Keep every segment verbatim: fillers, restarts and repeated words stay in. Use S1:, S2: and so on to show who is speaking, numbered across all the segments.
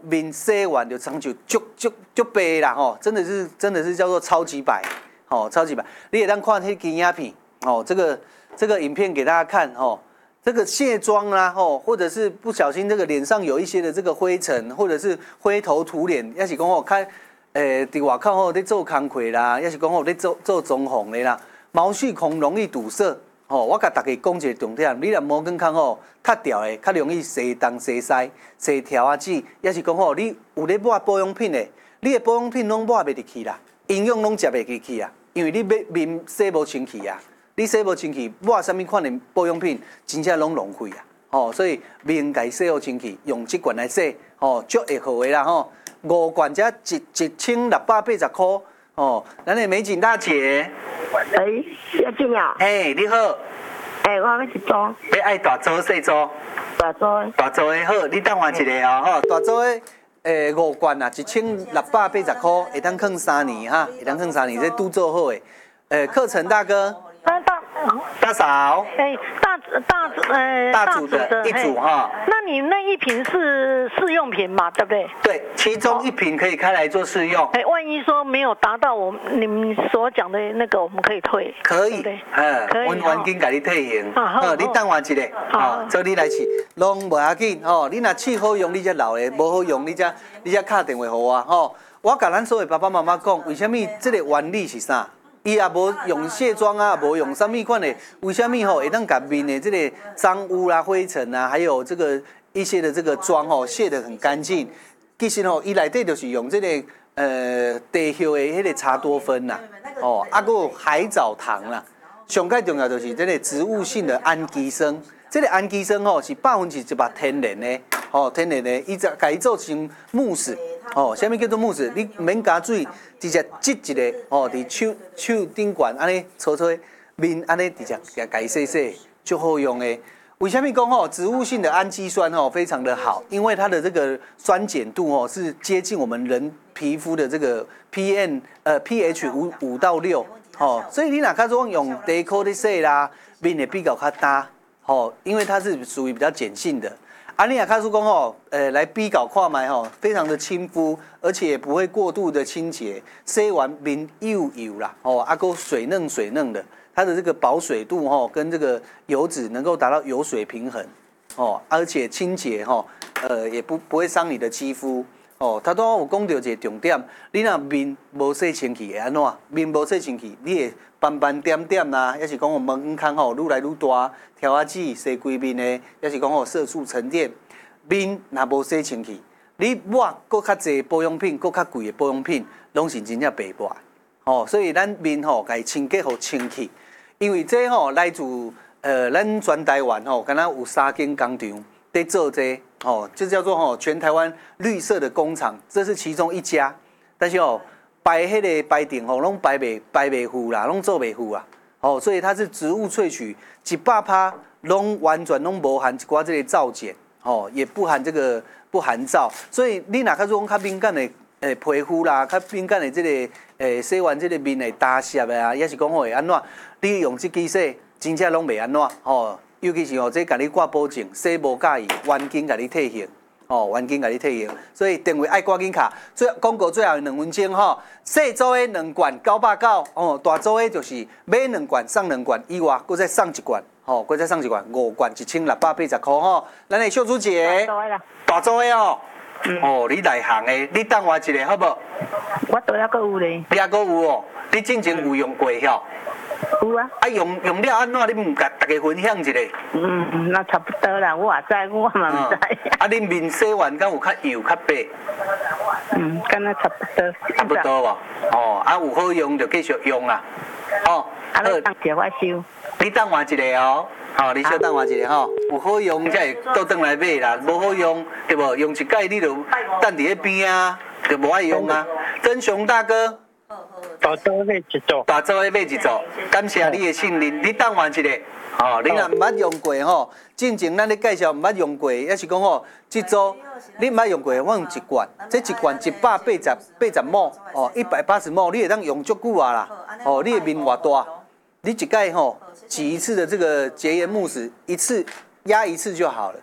S1: 面洗完就长就足足足白啦吼，真的是真的是叫做超级白，哦，超级白。你也当看那支影片，哦，这个这个影片给大家看哦。这个卸妆啦，吼，或者是不小心这个脸上有一些的这个灰尘，或者是灰头土脸，也是讲吼，看，诶，伫外口吼在做工课啦，也是讲吼在做做装潢的啦，毛细孔容易堵塞，吼，我甲大家讲一个重点，你若毛根孔吼塌掉的，较容易洗东洗西、洗条啊子，也是讲吼，你有咧抹保养品的，你的保养品拢抹袂入去啦，营养拢食袂进去啊，因为你面面洗无清气啊。你洗无清气，抹什么款的保养品，真正拢浪费啊！哦，所以面该洗好清气，用这罐来洗，哦，足会好的啦吼。五罐才一一千六百八十块，哦，咱的美景大姐，
S2: 哎，要进啊！
S1: 哎，你好，
S2: 哎，我要去做，
S1: 要爱大组细组？
S2: 大做，
S1: 大组的好，你等我一下哦，吼，大组的。诶，五罐啊，一千六百八十块，会当放三年哈，会当放三年，这都做好的。诶，课程大哥。
S2: 大大
S1: 大嫂，
S2: 哎，大大呃
S1: 大组的一组哈。
S2: 那你那一瓶是试用品嘛，对不对？
S1: 对，其中一瓶可以开来做试用。
S2: 哎，万一说没有达到我你们所讲的那个，我们可以退。
S1: 可以，
S2: 对，
S1: 嗯，
S2: 可以。
S1: 我环境给你退行。
S2: 好，
S1: 你等我一下，好，做你来试，拢无要紧哦。你若试好用，你才留的；无好用，你才你才打电话给我吼。我甲咱所有爸爸妈妈讲，为什么这个原理是啥？伊也无用卸妆啊，无用什么款的，为什么吼会当甲面的这个脏污啦、灰尘啊，还有这个一些的这个妆吼卸得很干净。其实吼，伊内底就是用这个呃地효的迄个茶多酚啦，哦，啊个海藻糖啦，上介重要就是这个植物性的氨基酸。这个氨基酸吼是百分之一百天然的，哦，天然的，伊就甲伊做成慕斯，哦，啥物叫做慕斯？你唔免加水，直接挤一个，哦，伫手手顶管安尼搓搓，面安尼直接甲甲伊洗洗，就好用的。为什么讲吼植物性的氨基酸吼非常的好？因为它的这个酸碱度吼是接近我们人皮肤的这个 P M 呃 pH 五五到六，哦，所以你哪看说用地壳的洗啦，面会比较较干。哦，因为它是属于比较碱性的。阿尼亚卡苏讲吼，呃，来比较看卖吼，非常的亲肤，而且也不会过度的清洁，洗完面油油啦，哦，阿够水嫩水嫩的，它的这个保水度吼跟这个油脂能够达到油水平衡，哦，而且清洁吼，呃，也不不会伤你的肌肤。哦，他都有讲到一个重点，你若面无洗清气会安怎？面无洗清气，你会斑斑点点啦，也是讲我毛孔吼愈来愈大，条仔子洗规面的，也是讲吼色素沉淀。面若无洗清气，你抹搁较济保养品，搁较贵的保养品，拢是真正白抹。哦，所以咱面吼，该清洁好清气，因为这吼来自呃咱全台湾吼，敢若有三间工厂在做这。哦，就叫做哦，全台湾绿色的工厂，这是其中一家。但是哦，白迄个白顶哦，拢白袂白袂糊啦，拢做袂糊啦。哦，所以它是植物萃取，一百趴拢完全拢无含一寡这个皂碱，哦，也不含这个不含皂。所以你哪看说较敏感的诶皮肤啦，较敏感的这个诶洗完这个面会打湿的啊，也是讲会安怎？你用这支洗，真正拢袂安怎哦。尤其是哦，这甲你挂保证，洗无介意，原金甲你退现，哦，原金甲你退现，所以电话爱赶紧卡。最广告最后两分钟吼，细组的两罐九百九，哦，大组的就是买两罐送两罐，以外，搁再送一罐，吼，搁再送一罐，五罐一千六百八十块吼。咱的秀珠姐，大组的哦，哦，你内行的，你等我一下好不？
S2: 我倒还阁有咧，
S1: 你还阁有哦，你之前有用过吼？
S2: 有啊，
S1: 啊用用了安怎？你唔甲大家分享一下？
S2: 嗯嗯，那差不多啦，我也知，我嘛唔知。
S1: 啊，你面洗完敢有较油较白？
S2: 嗯，敢若差不多。
S1: 差不多无？哦，啊有好用就继续用啦。哦，
S2: 啊，你当一我收。
S1: 你等我一下哦。好，你稍等我一下吼。有好用才会倒转来买啦，无好用对无？用一届你就等伫迄边啊，就无爱用啊。真雄大哥。
S3: 大组买一组，
S1: 大组的买一组，感谢你的信任。你等我一下，哦，你若毋捌用过吼，进前咱咧介绍毋捌用过，也是讲吼，这组你毋捌用过，我用一罐，这一罐一百八十八十毫升，哦，一百八十毫升，你会当用足久啊啦，哦，你的面偌大，你一届吼挤一次的这个洁颜慕斯，一次压一次就好了。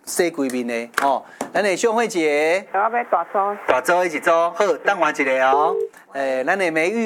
S1: 洗规面的哦。咱的秀慧姐，
S4: 我要大租。
S1: 大租一起租，好，等我一下哦。诶，咱的美玉。